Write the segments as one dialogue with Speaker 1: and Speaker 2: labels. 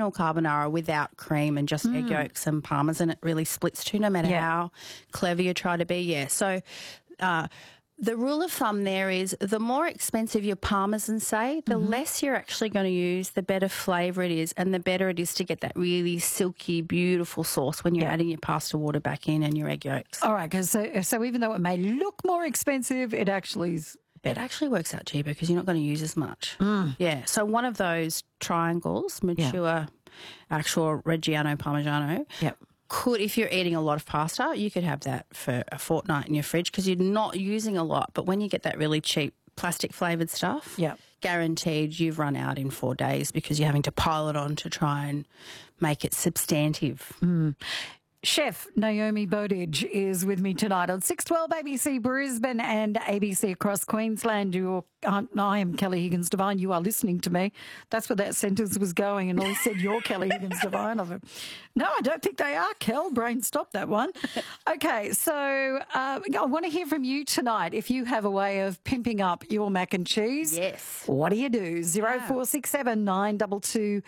Speaker 1: traditional carbonara without cream and just egg yolks and parmesan, it really splits too, no matter how clever you try to be. Yeah. So the rule of thumb there is the more expensive your parmesan, say, the less you're actually going to use, the better flavour it is, and the better it is to get that really silky, beautiful sauce when you're adding your pasta water back in and your egg yolks.
Speaker 2: All right, because so even though it may look more expensive, it actually is better.
Speaker 1: It actually works out cheaper because you're not going to use as much. Yeah. So one of those triangles, mature, actual Reggiano Parmigiano, could, if you're eating a lot of pasta, you could have that for a fortnight in your fridge because you're not using a lot. But when you get that really cheap plastic flavoured stuff, guaranteed you've run out in 4 days because you're having to pile it on to try and make it substantive.
Speaker 2: Chef Naomi Bowditch is with me tonight on 612 ABC Brisbane and ABC across Queensland. I am Kelly Higgins Devine. You are listening to me. That's where that sentence was going, and all said you're Kelly Higgins Devine. No, I don't think they are, Kel. Brain, stop that one. Okay, so I want to hear from you tonight. If you have a way of pimping up your mac and cheese, what do you do? 0467 922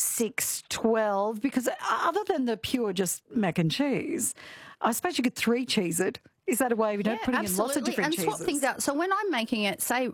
Speaker 2: 612. Because other than the pure just mac and cheese, I suppose you could 3-cheese it. Is that a way? We don't putting in lots of different cheeses.
Speaker 1: And swap things out. So when I'm making it, say,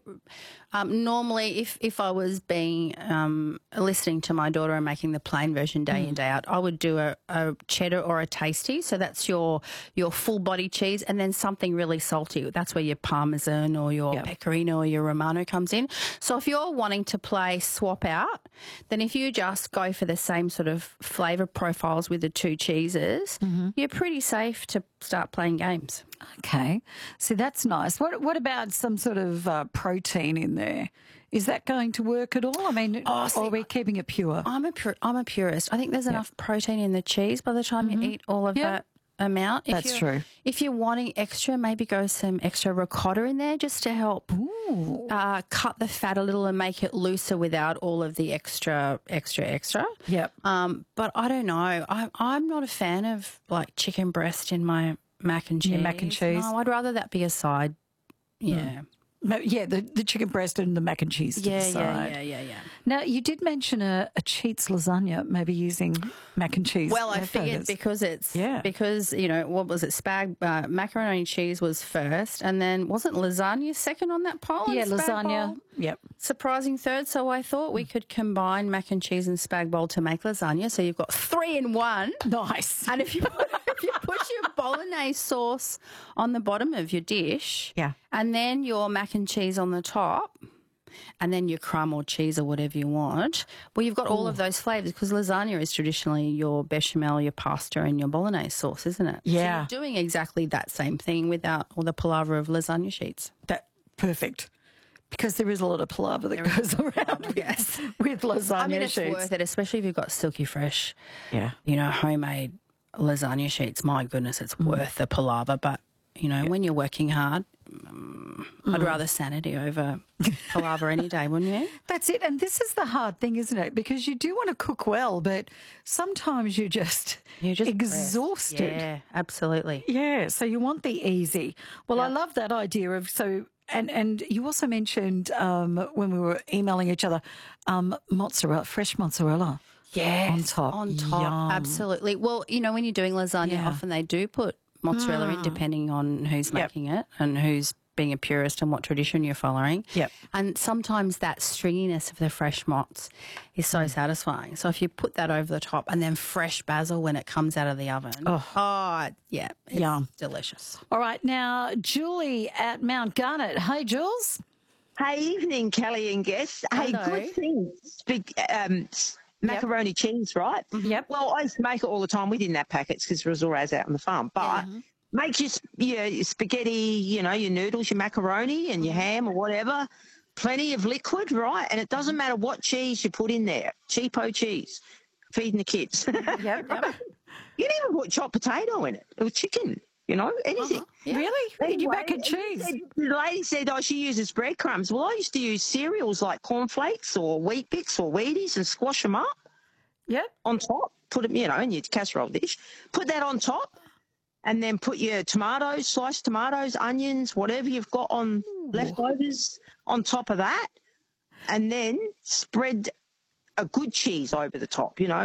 Speaker 1: normally if I was being listening to my daughter and making the plain version day in, day out, I would do a cheddar or a tasty. So that's your full body cheese, and then something really salty. That's where your parmesan or your pecorino or your romano comes in. So if you're wanting to play swap out, then if you just go for the same sort of flavour profiles with the two cheeses, you're pretty safe to start playing games.
Speaker 2: Okay. See, that's nice. What about some sort of protein in there? Is that going to work at all? I mean, or are we keeping it pure?
Speaker 1: I'm a purist. I think there's enough protein in the cheese by the time you eat all of that amount.
Speaker 2: That's true.
Speaker 1: If you're wanting extra, maybe go some extra ricotta in there just to help cut the fat a little and make it looser without all of the extra.
Speaker 2: Yep.
Speaker 1: But I don't know. I'm not a fan of like chicken breast in my mac and cheese.
Speaker 2: Your mac and cheese?
Speaker 1: No, I'd rather that be a side. Yeah.
Speaker 2: Yeah, the chicken breast and the mac and cheese to the side.
Speaker 1: Yeah.
Speaker 2: Now, you did mention a Cheats lasagna, maybe using mac and cheese.
Speaker 1: Well, I figured because because, what was it, macaroni and cheese was first, and then wasn't lasagna second on that poll?
Speaker 2: Yeah, lasagna. Yep.
Speaker 1: Surprising third. So I thought we could combine mac and cheese and spag bowl to make lasagna. So you've got 3 in 1.
Speaker 2: Nice.
Speaker 1: And if you put your bolognese sauce on the bottom of your dish, and then your mac and cheese on the top, and then your crumb or cheese or whatever you want, well, you've got all of those flavours because lasagna is traditionally your bechamel, your pasta and your bolognese sauce, isn't it?
Speaker 2: Yeah.
Speaker 1: So you're doing exactly that same thing without all the palaver of lasagna sheets.
Speaker 2: Perfect. Because there is a lot of palaver that goes around with lasagna
Speaker 1: I mean, it's
Speaker 2: sheets.
Speaker 1: worth it, especially if you've got silky fresh, homemade lasagna sheets. My goodness, it's worth the palaver. But, when you're working hard, I'd rather sanity over palaver any day, wouldn't you?
Speaker 2: That's it. And this is the hard thing, isn't it? Because you do want to cook well, but sometimes you're just exhausted.
Speaker 1: Yeah, absolutely.
Speaker 2: Yeah, so you want the easy. Well, I love that idea of and you also mentioned when we were emailing each other, mozzarella, fresh mozzarella.
Speaker 1: Yes,
Speaker 2: on top. Yum.
Speaker 1: Absolutely. Well, when you're doing lasagna, often they do put mozzarella in, depending on who's making it and who's being a purist and what tradition you're following.
Speaker 2: Yep.
Speaker 1: And sometimes that stringiness of the fresh mozz is so satisfying. So if you put that over the top and then fresh basil when it comes out of the oven, it's delicious.
Speaker 2: All right, now Julie at Mount Garnet. Hey, Jules.
Speaker 3: Hey, evening, Kelly and guests.
Speaker 1: Hello.
Speaker 3: Hey, good things. Macaroni cheese, right?
Speaker 2: Yep.
Speaker 3: Well, I used to make it all the time. We didn't have packets because it was always out on the farm. But make your spaghetti, your noodles, your macaroni and your ham or whatever, plenty of liquid, right? And it doesn't matter what cheese you put in there, cheapo cheese, feeding the kids.
Speaker 2: Yep.
Speaker 3: You didn't even put chopped potato in it. It was chicken, anything.
Speaker 2: Really?
Speaker 3: Anyway,
Speaker 2: you mac and cheese?
Speaker 3: The lady said, she uses breadcrumbs. Well, I used to use cereals like cornflakes or Wheat Bix or Wheaties and squash them up on top. Put them, in your casserole dish. Put that on top and then put your tomatoes, sliced tomatoes, onions, whatever you've got on leftovers on top of that, and then spread a good cheese over the top,